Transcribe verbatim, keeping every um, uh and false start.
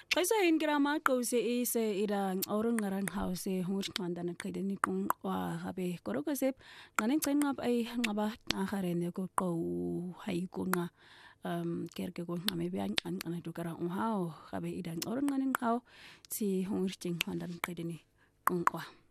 Xesa in grama qose ise ida orun ngarang house hur xanda na qedeni qun wa gabe korokosep qanin qenqap ay ngaba akharene ko qo haykunqa um kerke ko ngame bian an an dukara un hao gabe ida orun nganin hao si hur xing xanda na qedeni qun wa